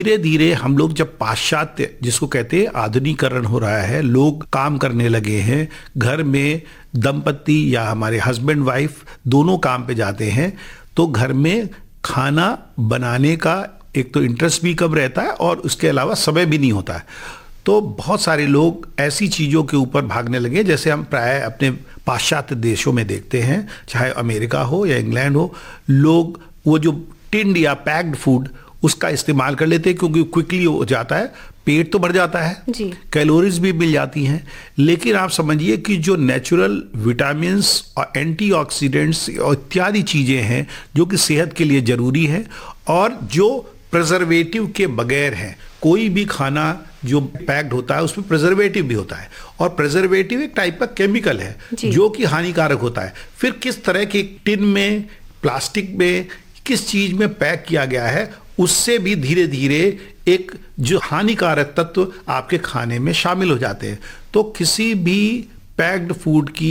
धीरे धीरे हम लोग जब पाश्चात्य, जिसको कहते हैं आधुनिकीकरण हो रहा है, लोग काम करने लगे हैं, घर में दंपति या हमारे हस्बैंड वाइफ दोनों काम पे जाते हैं, तो घर में खाना बनाने का एक तो इंटरेस्ट भी कम रहता है और उसके अलावा समय भी नहीं होता है। तो बहुत सारे लोग ऐसी चीज़ों के ऊपर भागने लगे, जैसे हम प्राय अपने पाश्चात्य देशों में देखते हैं, चाहे अमेरिका हो या इंग्लैंड हो, लोग वो जो टिन्ड या पैक्ड फूड उसका इस्तेमाल कर लेते हैं, क्योंकि क्विकली हो जाता है, पेट तो भर जाता है जी। कैलोरीज भी मिल जाती हैं, लेकिन आप समझिए कि जो नेचुरल विटामिन्स और एंटीऑक्सीडेंट्स और इत्यादि चीज़ें हैं जो कि सेहत के लिए ज़रूरी है और जो प्रिजर्वेटिव के बगैर हैं। कोई भी खाना जो पैक्ड होता है उसमें प्रिजर्वेटिव भी होता है, और प्रिजर्वेटिव एक टाइप का केमिकल है जो कि हानिकारक होता है। फिर किस तरह के टिन में, प्लास्टिक में, किस चीज़ में पैक किया गया है, उससे भी धीरे धीरे एक जो हानिकारक तत्व आपके खाने में शामिल हो जाते हैं। तो किसी भी पैक्ड फूड की